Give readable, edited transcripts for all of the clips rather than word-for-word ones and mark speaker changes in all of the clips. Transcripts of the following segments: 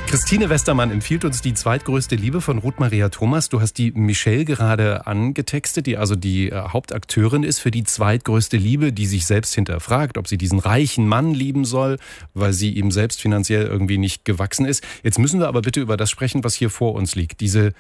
Speaker 1: Christine Westermann empfiehlt uns Die zweitgrößte Liebe von Ruth Maria Thomas. Du hast die Michelle gerade angetextet, die also die Hauptakteurin ist für Die zweitgrößte Liebe, die sich selbst hinterfragt, ob sie diesen reichen Mann lieben soll, weil sie ihm selbst finanziell irgendwie nicht gewachsen ist. Jetzt müssen wir aber bitte über das sprechen, was hier vor uns liegt. Diese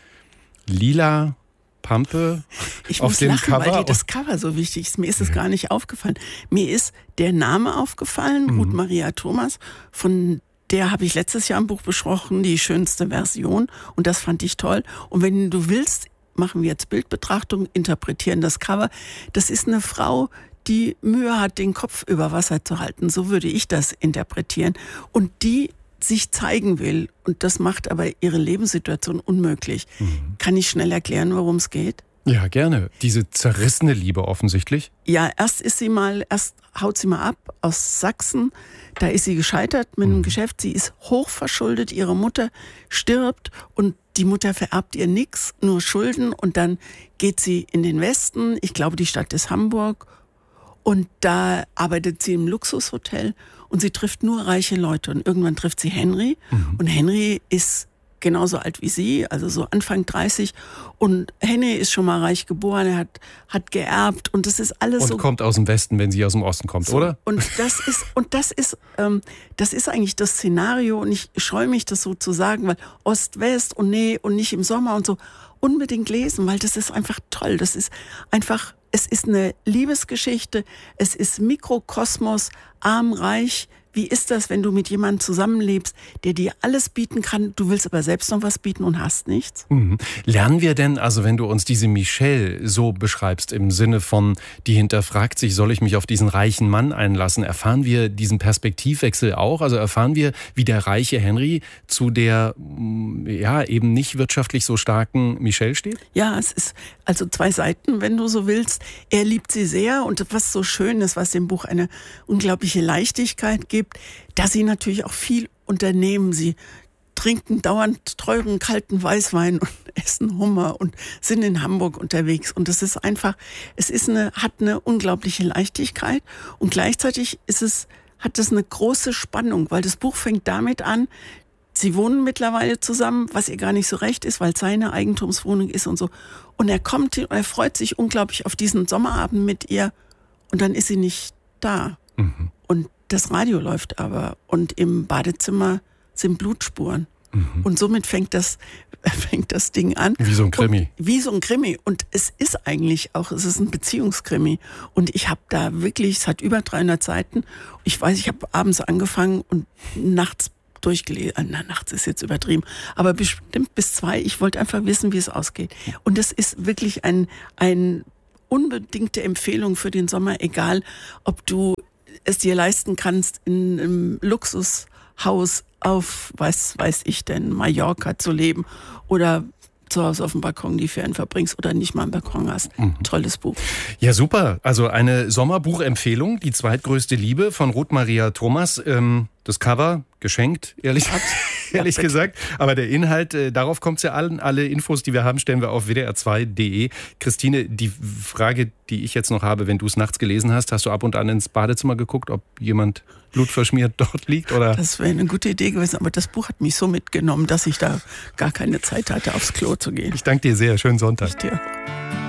Speaker 1: lila Pampe
Speaker 2: ich
Speaker 1: auf
Speaker 2: muss
Speaker 1: dem
Speaker 2: lachen,
Speaker 1: Cover.
Speaker 2: weil dir das Cover so wichtig ist. Mir ist es gar nicht aufgefallen. Mir ist der Name aufgefallen, Ruth Maria Thomas, von der habe ich letztes Jahr im Buch besprochen, die schönste Version. Und das fand ich toll. Und wenn du willst, machen wir jetzt Bildbetrachtung, interpretieren das Cover. Das ist eine Frau, die Mühe hat, den Kopf über Wasser zu halten. So würde ich das interpretieren. Und die sich zeigen will. Und das macht aber ihre Lebenssituation unmöglich. Kann ich schnell erklären, worum es geht?
Speaker 1: Ja, gerne. Diese zerrissene Liebe offensichtlich.
Speaker 2: Ja, erst haut sie mal ab aus Sachsen. Da ist sie gescheitert mit einem Geschäft. Sie ist hochverschuldet. Ihre Mutter stirbt und die Mutter vererbt ihr nichts, nur Schulden. Und dann geht sie in den Westen. Ich glaube, die Stadt ist Hamburg. Und da arbeitet sie im Luxushotel und sie trifft nur reiche Leute. Und irgendwann trifft sie Henry. Und Henry ist genauso alt wie sie, also so Anfang 30. Und Henry ist schon mal reich geboren, er hat geerbt und das ist alles so.
Speaker 1: Und kommt aus dem Westen, wenn sie aus dem Osten kommt, so, oder?
Speaker 2: Und das ist eigentlich das Szenario und ich scheue mich, das so zu sagen, weil Ost-West und nee und nicht im Sommer und so unbedingt lesen, weil das ist einfach toll. Das ist einfach, es ist eine Liebesgeschichte, es ist Mikrokosmos, arm, reich. Wie ist das, wenn du mit jemandem zusammenlebst, der dir alles bieten kann, du willst aber selbst noch was bieten und hast nichts?
Speaker 1: Lernen wir denn, also wenn du uns diese Michelle so beschreibst, im Sinne von, die hinterfragt sich, soll ich mich auf diesen reichen Mann einlassen, erfahren wir diesen Perspektivwechsel auch? Also erfahren wir, wie der reiche Henry zu der, ja, eben nicht wirtschaftlich so starken Michelle steht?
Speaker 2: Ja, es ist also zwei Seiten, wenn du so willst. Er liebt sie sehr und was so schön ist, was dem Buch eine unglaubliche Leichtigkeit gibt, dass sie natürlich auch viel unternehmen. Sie trinken dauernd teuren, kalten Weißwein und essen Hummer und sind in Hamburg unterwegs. Und es ist einfach, hat eine unglaubliche Leichtigkeit und gleichzeitig hat es eine große Spannung, weil das Buch fängt damit an, sie wohnen mittlerweile zusammen, was ihr gar nicht so recht ist, weil es seine Eigentumswohnung ist und so. Und er kommt hin und er freut sich unglaublich auf diesen Sommerabend mit ihr und dann ist sie nicht da. Und das Radio läuft aber und im Badezimmer sind Blutspuren. Und somit fängt das Ding an.
Speaker 1: Wie so ein Krimi.
Speaker 2: Wie so ein Krimi. Und es ist ein Beziehungskrimi. Und ich habe da wirklich, es hat über 300 Seiten. Ich weiß, ich habe abends angefangen und nachts durchgelesen. Nachts ist jetzt übertrieben. Aber bestimmt bis 2. Ich wollte einfach wissen, wie es ausgeht. Und es ist wirklich ein unbedingte Empfehlung für den Sommer, egal ob du es dir leisten kannst, in einem Luxushaus auf, weiß ich denn, Mallorca zu leben oder zu Hause auf dem Balkon die Ferien verbringst oder nicht mal einen Balkon hast. Tolles Buch.
Speaker 1: Ja, super. Also eine Sommerbuchempfehlung, Die zweitgrößte Liebe von Ruth Maria Thomas. Das Cover geschenkt, ehrlich gesagt. Aber der Inhalt, darauf kommt es ja an. Alle Infos, die wir haben, stellen wir auf wdr2.de. Christine, die Frage, die ich jetzt noch habe, wenn du es nachts gelesen hast du ab und an ins Badezimmer geguckt, ob jemand blutverschmiert dort liegt? Oder?
Speaker 2: Das wäre eine gute Idee gewesen, aber das Buch hat mich so mitgenommen, dass ich da gar keine Zeit hatte, aufs Klo zu gehen.
Speaker 1: Ich danke dir sehr. Schönen Sonntag.
Speaker 2: Ich dir.